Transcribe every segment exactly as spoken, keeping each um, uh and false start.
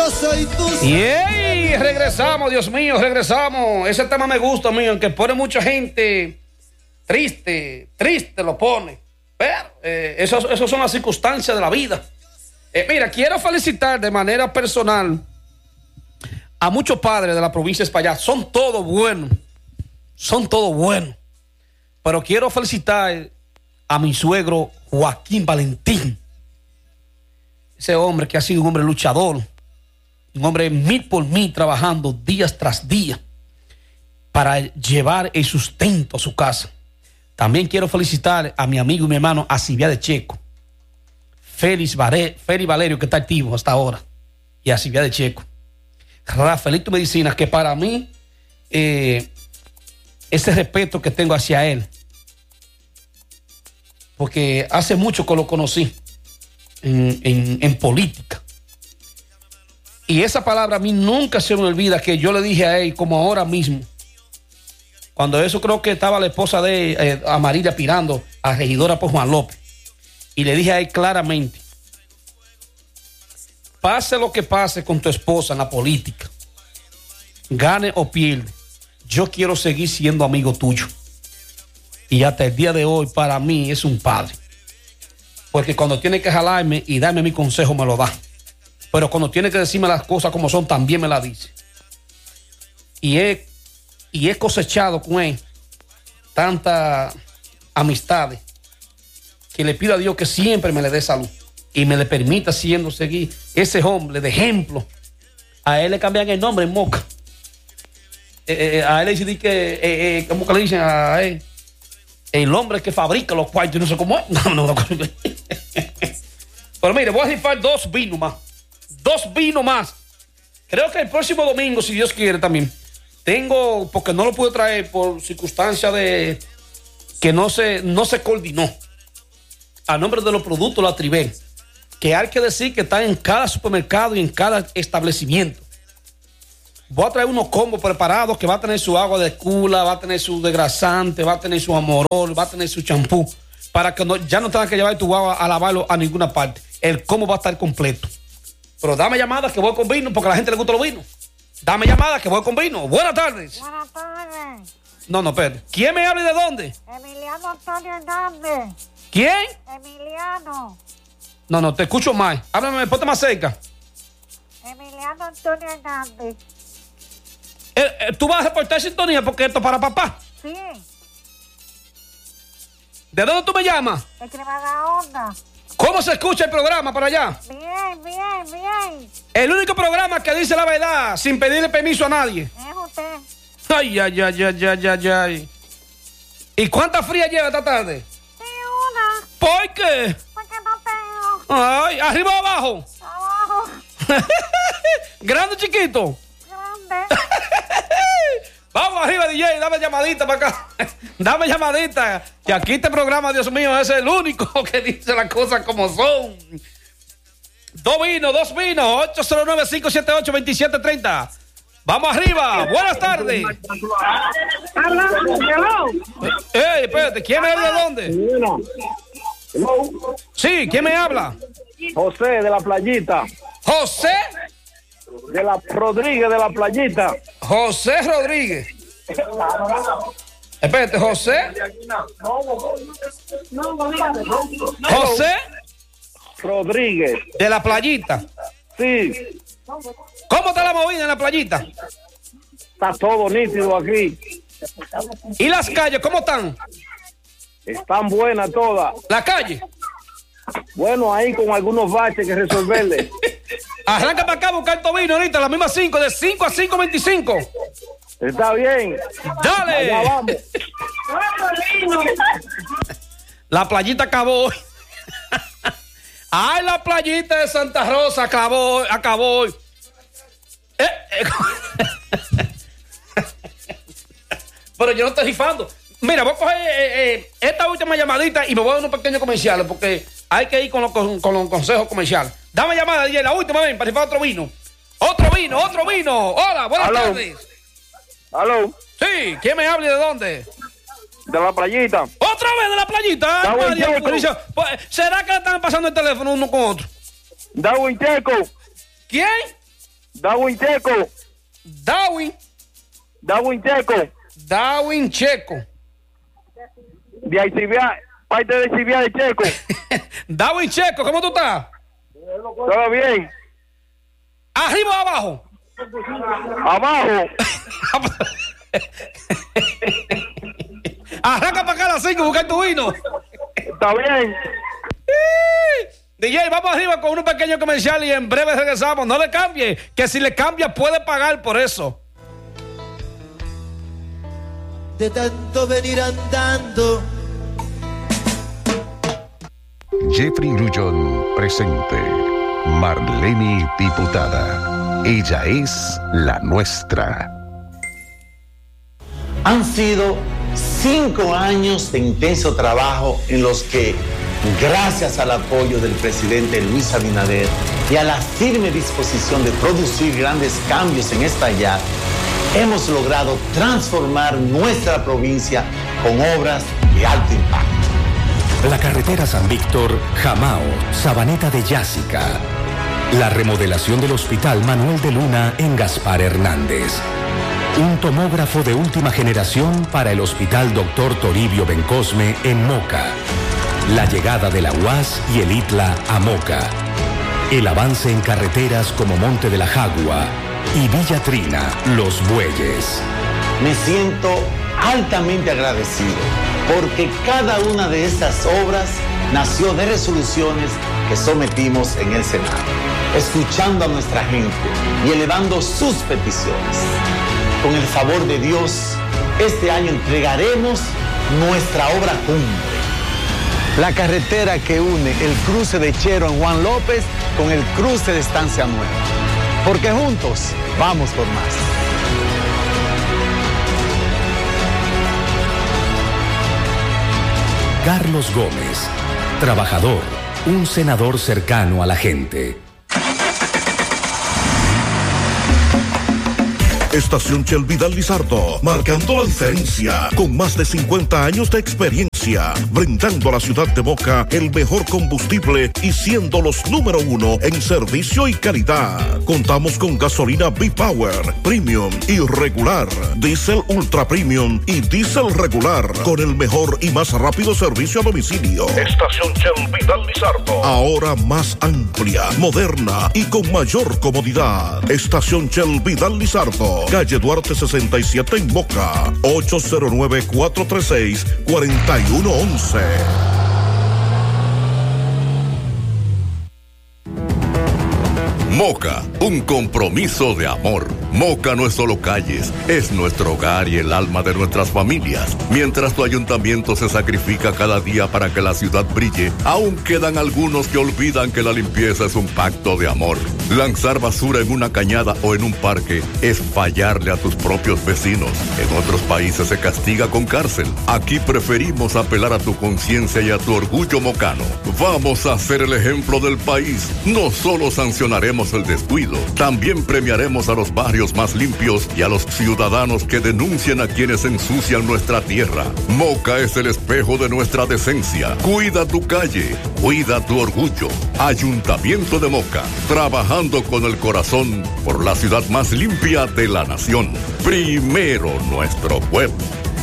Yo soy tu... Y hey, regresamos, Dios mío, regresamos. Ese tema me gusta, mío, aunque pone mucha gente triste, triste lo pone. Pero eh, eso, eso son las circunstancias de la vida. Eh, mira, quiero felicitar de manera personal a muchos padres de la provincia de Espaillat. Son todos buenos, son todos buenos. Pero quiero felicitar a mi suegro Joaquín Valentín. Ese hombre que ha sido un hombre luchador, un hombre mil por mil trabajando días tras día para llevar el sustento a su casa. También quiero felicitar a mi amigo y mi hermano Alcibiades Checo, Félix, Vare, Félix Valerio, que está activo hasta ahora, y Alcibiades Checo, Rafaelito Medicina, que para mí eh, ese respeto que tengo hacia él, porque hace mucho que lo conocí en, en, en política. Y esa palabra a mí nunca se me olvida, que yo le dije a él, como ahora mismo, cuando eso creo que estaba la esposa de eh, Amarilla aspirando a regidora por Juan López, y le dije a él claramente: pase lo que pase con tu esposa en la política, gane o pierde, yo quiero seguir siendo amigo tuyo. Y hasta el día de hoy para mí es un padre, porque cuando tiene que jalarme y darme mi consejo me lo da, pero cuando tiene que decirme las cosas como son también me las dice. Y he, y he cosechado con él tantas amistades que le pido a Dios que siempre me le dé salud y me le permita siendo seguir ese hombre de ejemplo. A él le cambian el nombre en Moca. Eh, eh, a él le dicen que, eh, eh, ¿cómo que le dicen a él? El hombre que fabrica los cuartos, no sé cómo es. No, no, no. Pero mire, voy a rifar dos vinos más. Dos vinos más. Creo que el próximo domingo, si Dios quiere también, tengo, porque no lo pude traer por circunstancia de que no se, no se coordinó. A nombre de los productos La Trivel, que hay que decir que están en cada supermercado y en cada establecimiento. Voy a traer unos combos preparados que va a tener su agua de cula, va a tener su desgrasante, va a tener su amorol, va a tener su champú, para que no, ya no tengas que llevar tu agua a lavarlo a ninguna parte. El combo va a estar completo. Pero dame llamada que voy con vino, porque a la gente le gusta los vinos. Dame llamada que voy con vino. Buenas tardes. Buenas tardes. No, no, espérate. ¿Quién me habla y de dónde? Emiliano Antonio Hernández. ¿Quién? Emiliano. No, no, te escucho mal. Háblame, ponte más cerca. Emiliano Antonio Hernández. Eh, eh, ¿Tú vas a reportar sintonía porque esto es para papá? Sí. ¿De dónde tú me llamas? De Cremada. ¿Cómo se escucha el programa para allá? Bien, bien, bien. El único programa que dice la verdad sin pedirle permiso a nadie. Es usted. Ay, ay, ay, ay, ay, ay, ay. ¿Y cuánta fría lleva esta tarde? Sí, una. ¿Por qué? Porque no tengo. Ay, ¿arriba o abajo? Abajo. ¿Grande o chiquito? Grande. Vamos arriba, D J, dame llamadita para acá. Dame llamadita. Que aquí este programa, Dios mío, es el único que dice las cosas como son. Dos vinos, dos vinos. ocho cero nueve, cinco siete ocho, dos siete tres cero. Vamos arriba. Buenas tardes. Ey, espérate. ¿Quién me habla de dónde? Sí, ¿quién me habla? José de la Playita. José. De la Rodríguez de la Playita. José Rodríguez. Espérate, José. José Rodríguez. de la Playita. Sí. ¿Cómo está la movida en la Playita? Está todo nítido aquí. ¿Y las calles cómo están? Están buenas todas. ¿La calle? Bueno, ahí con algunos baches que resolverle. Arranca para acá a buscar tu vino ahorita, las mismas cinco, de cinco a cinco veinticinco. Está bien. ¡Dale! Allá vamos. La Playita acabó hoy. ¡Ay, la Playita de Santa Rosa acabó, acabó hoy! Eh, eh. Pero yo no estoy rifando. Mira, voy a coger eh, eh, esta última llamadita y me voy a dar unos pequeños comerciales porque hay que ir con los, con, con los consejos comerciales. Dame llamada, D J, la última, ven, para rifar otro vino. Otro vino, otro vino. Hola, buenas Aló. tardes. ¿Aló? Sí, ¿quién me habla y de dónde? De la Playita. ¿Otra vez de la Playita? Ay, Darwin María, Checo. Purísima. Pues, ¿será que le están pasando el teléfono uno con otro? Darwin Checo. ¿Quién? Darwin Checo. Darwin. Darwin Checo. Darwin Checo. De Alcibia, parte de Alcibia de Checo. Darwin Checo, ¿cómo tú estás? ¿Todo bien? ¿Arriba o abajo? Abajo. Arranca para acá a las cinco, buscar tu vino. Está bien. D J, vamos arriba con un pequeño comercial y en breve regresamos. No le cambie, que si le cambia puede pagar por eso. De tanto venir andando. Jeffrey Grullón presente. Marlene Diputada. Ella es la nuestra. Han sido cinco años de intenso trabajo en los que, gracias al apoyo del presidente Luis Abinader y a la firme disposición de producir grandes cambios en esta área, hemos logrado transformar nuestra provincia con obras de alto impacto. La carretera San Víctor, Jamao, Sabaneta de Yásica. La remodelación del Hospital Manuel de Luna en Gaspar Hernández. Un tomógrafo de última generación para el Hospital Doctor Toribio Bencosme en Moca. La llegada de la U A S y el I T L A a Moca. El avance en carreteras como Monte de la Jagua y Villa Trina, Los Bueyes. Me siento altamente agradecido porque cada una de estas obras nació de resoluciones que sometimos en el Senado, escuchando a nuestra gente y elevando sus peticiones. Con el favor de Dios, este año entregaremos nuestra obra cumbre. La carretera que une el cruce de Chero en Juan López con el cruce de Estancia Nueva. Porque juntos vamos por más. Carlos Gómez, trabajador, un senador cercano a la gente. Estación Shell Vidal Lizardo, marcando la diferencia, con más de cincuenta años de experiencia, brindando a la ciudad de Moca el mejor combustible y siendo los número uno en servicio y calidad. Contamos con gasolina B-Power, Premium y regular, Diesel Ultra Premium y Diesel regular, con el mejor y más rápido servicio a domicilio. Estación Shell Vidal Lizardo, ahora más amplia, moderna y con mayor comodidad. Estación Shell Vidal Lizardo, calle Duarte sesenta y siete en Moca, ocho cero nueve, cuatro tres seis, cuatro uno uno uno. Moca, un compromiso de amor. Moca no es solo calles, es nuestro hogar y el alma de nuestras familias. Mientras tu ayuntamiento se sacrifica cada día para que la ciudad brille, aún quedan algunos que olvidan que la limpieza es un pacto de amor. Lanzar basura en una cañada o en un parque es fallarle a tus propios vecinos. En otros países se castiga con cárcel. Aquí preferimos apelar a tu conciencia y a tu orgullo mocano. Vamos a ser el ejemplo del país. No solo sancionaremos el descuido, también premiaremos a los barrios más limpios y a los ciudadanos que denuncien a quienes ensucian nuestra tierra. Moca es el espejo de nuestra decencia. Cuida tu calle, cuida tu orgullo. Ayuntamiento de Moca, trabajando con el corazón por la ciudad más limpia de la nación. Primero nuestro pueblo.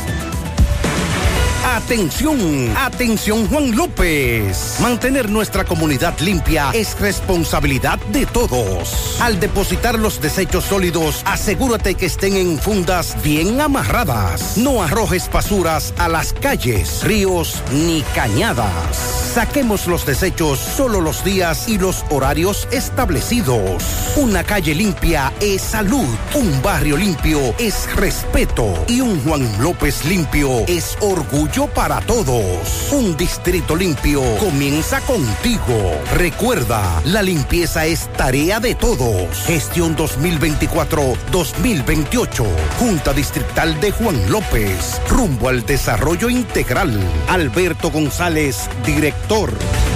Atención, atención Juan López. Mantener nuestra comunidad limpia es responsabilidad de todos. Al depositar los desechos sólidos, asegúrate que estén en fundas bien amarradas. No arrojes basuras a las calles, ríos ni cañadas. Saquemos los desechos solo los días y los horarios establecidos. Una calle limpia es salud, un barrio limpio es respeto y un Juan López limpio es orgullo para todos. Un distrito limpio comienza contigo. Recuerda, la limpieza es tarea de todos. Gestión dos mil veinticuatro dos mil veintiocho. Junta Distrital de Juan López. Rumbo al desarrollo integral. Alberto González, director.